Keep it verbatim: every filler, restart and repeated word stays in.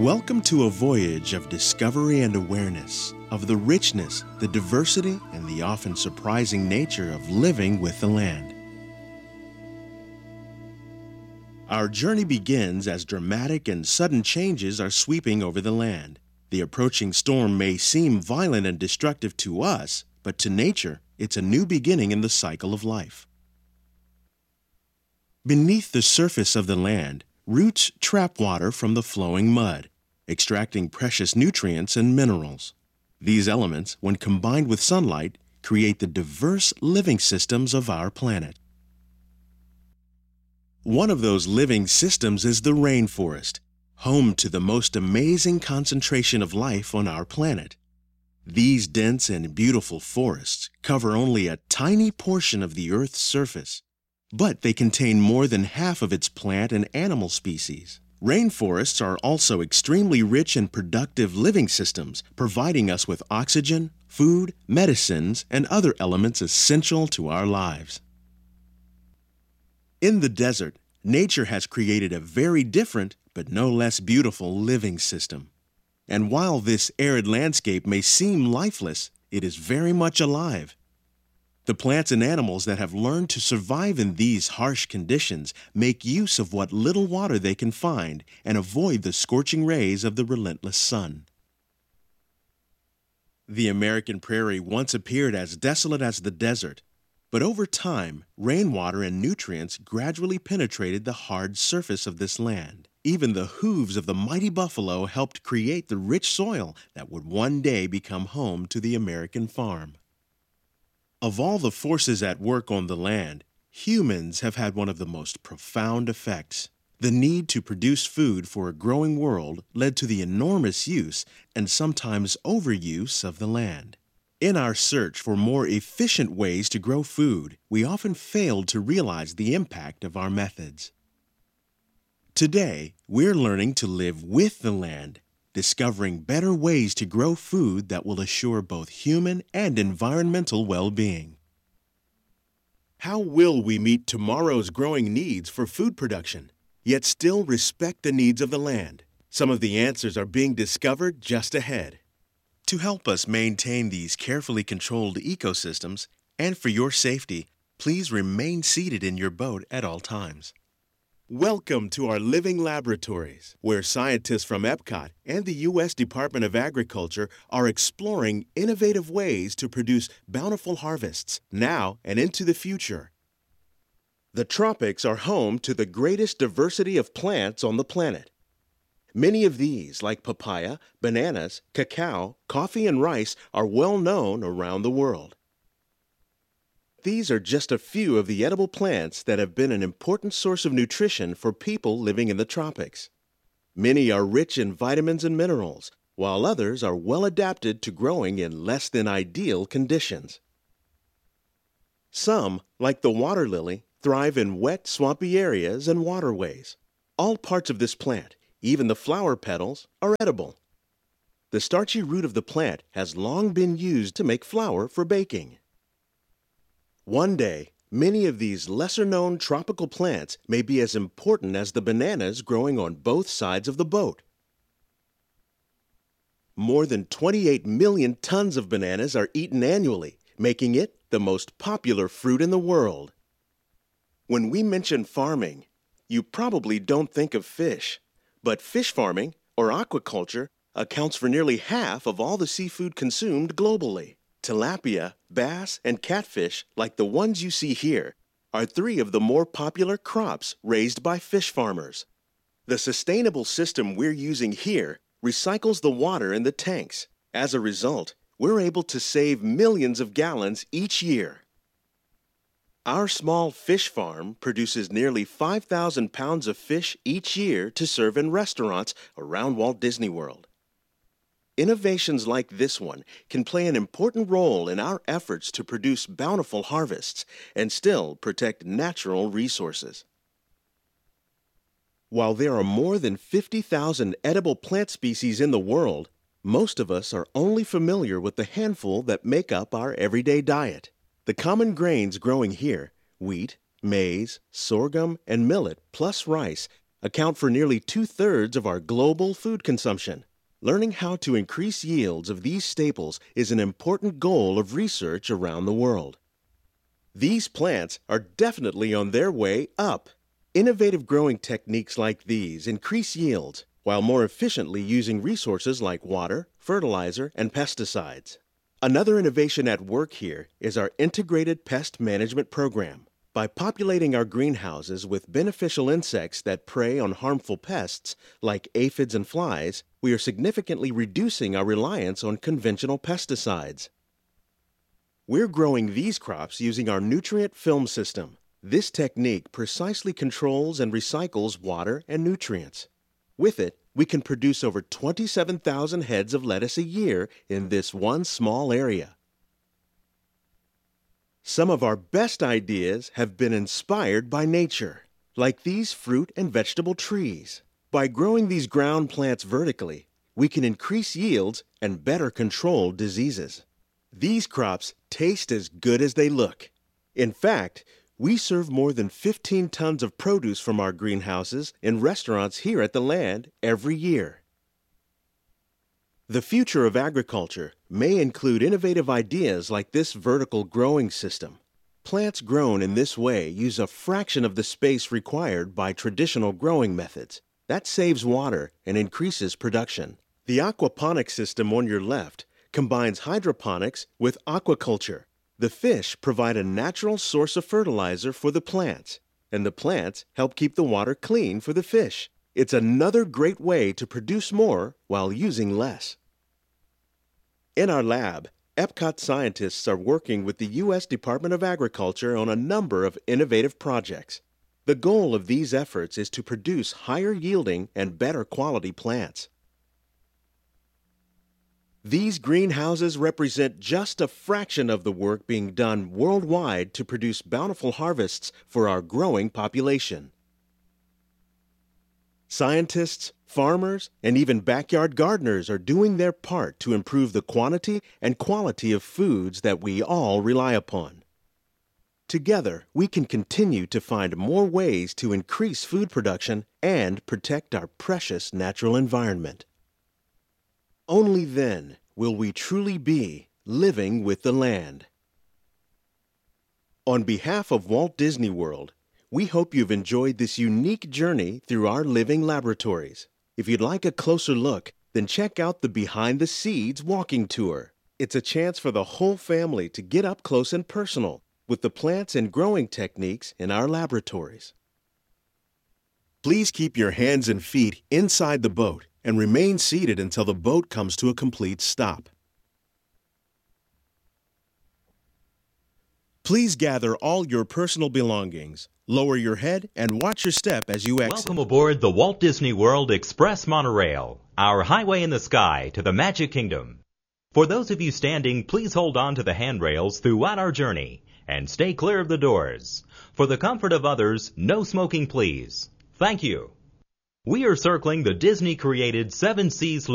Welcome to a voyage of discovery and awareness of the richness, the diversity, and the often surprising nature of living with the land. Our journey begins as dramatic and sudden changes are sweeping over the land. The approaching storm may seem violent and destructive to us, but to nature, it's a new beginning in the cycle of life. Beneath the surface of the land, roots trap water from the flowing mud, extracting precious nutrients and minerals. These elements, when combined with sunlight, create the diverse living systems of our planet. One of those living systems is the rainforest, home to the most amazing concentration of life on our planet. These dense and beautiful forests cover only a tiny portion of the Earth's surface, but they contain more than half of its plant and animal species. Rainforests are also extremely rich and productive living systems, providing us with oxygen, food, medicines, and other elements essential to our lives. In the desert, nature has created a very different, but no less beautiful living system. And while this arid landscape may seem lifeless, it is very much alive. The plants and animals that have learned to survive in these harsh conditions make use of what little water they can find and avoid the scorching rays of the relentless sun. The American prairie once appeared as desolate as the desert, but over time, rainwater and nutrients gradually penetrated the hard surface of this land. Even the hooves of the mighty buffalo helped create the rich soil that would one day become home to the American farm. Of all the forces at work on the land, humans have had one of the most profound effects. The need to produce food for a growing world led to the enormous use and sometimes overuse of the land. In our search for more efficient ways to grow food, we often failed to realize the impact of our methods. Today, we're learning to live with the land, discovering better ways to grow food that will assure both human and environmental well-being. How will we meet tomorrow's growing needs for food production, yet still respect the needs of the land? Some of the answers are being discovered just ahead. To help us maintain these carefully controlled ecosystems, and for your safety, please remain seated in your boat at all times. Welcome to our living laboratories, where scientists from Epcot and the U S Department of Agriculture are exploring innovative ways to produce bountiful harvests now and into the future. The tropics are home to the greatest diversity of plants on the planet. Many of these, like papaya, bananas, cacao, coffee, and rice, are well known around the world. These are just a few of the edible plants that have been an important source of nutrition for people living in the tropics. Many are rich in vitamins and minerals, while others are well adapted to growing in less than ideal conditions. Some, like the water lily, thrive in wet, swampy areas and waterways. All parts of this plant, even the flower petals, are edible. The starchy root of the plant has long been used to make flour for baking. One day, many of these lesser-known tropical plants may be as important as the bananas growing on both sides of the boat. More than twenty-eight million tons of bananas are eaten annually, making it the most popular fruit in the world. When we mention farming, you probably don't think of fish, but fish farming, or aquaculture, accounts for nearly half of all the seafood consumed globally. Tilapia, bass, and catfish, like the ones you see here, are three of the more popular crops raised by fish farmers. The sustainable system we're using here recycles the water in the tanks. As a result, we're able to save millions of gallons each year. Our small fish farm produces nearly five thousand pounds of fish each year to serve in restaurants around Walt Disney World. Innovations like this one can play an important role in our efforts to produce bountiful harvests and still protect natural resources. While there are more than fifty thousand edible plant species in the world, most of us are only familiar with the handful that make up our everyday diet. The common grains growing here, wheat, maize, sorghum, and millet, plus rice, account for nearly two-thirds of our global food consumption. Learning how to increase yields of these staples is an important goal of research around the world. These plants are definitely on their way up. Innovative growing techniques like these increase yields while more efficiently using resources like water, fertilizer, and pesticides. Another innovation at work here is our integrated pest management program. By populating our greenhouses with beneficial insects that prey on harmful pests like aphids and flies, we are significantly reducing our reliance on conventional pesticides. We're growing these crops using our nutrient film system. This technique precisely controls and recycles water and nutrients. With it, we can produce over twenty-seven thousand heads of lettuce a year in this one small area. Some of our best ideas have been inspired by nature, like these fruit and vegetable trees. By growing these ground plants vertically, we can increase yields and better control diseases. These crops taste as good as they look. In fact, we serve more than fifteen tons of produce from our greenhouses in restaurants here at the land every year. The future of agriculture may include innovative ideas like this vertical growing system. Plants grown in this way use a fraction of the space required by traditional growing methods. That saves water and increases production. The aquaponics system on your left combines hydroponics with aquaculture. The fish provide a natural source of fertilizer for the plants, and the plants help keep the water clean for the fish. It's another great way to produce more while using less. In our lab, Epcot scientists are working with the U S Department of Agriculture on a number of innovative projects. The goal of these efforts is to produce higher yielding and better quality plants. These greenhouses represent just a fraction of the work being done worldwide to produce bountiful harvests for our growing population. Scientists, farmers, and even backyard gardeners are doing their part to improve the quantity and quality of foods that we all rely upon. Together, we can continue to find more ways to increase food production and protect our precious natural environment. Only then will we truly be living with the land. On behalf of Walt Disney World, we hope you've enjoyed this unique journey through our living laboratories. If you'd like a closer look, then check out the Behind the Seeds walking tour. It's a chance for the whole family to get up close and personal with the plants and growing techniques in our laboratories. Please keep your hands and feet inside the boat and remain seated until the boat comes to a complete stop. Please gather all your personal belongings, lower your head, and watch your step as you exit. Welcome aboard the Walt Disney World Express Monorail, our highway in the sky to the Magic Kingdom. For those of you standing, please hold on to the handrails throughout our journey and stay clear of the doors. For the comfort of others, no smoking, please. Thank you. We are circling the Disney-created Seven Seas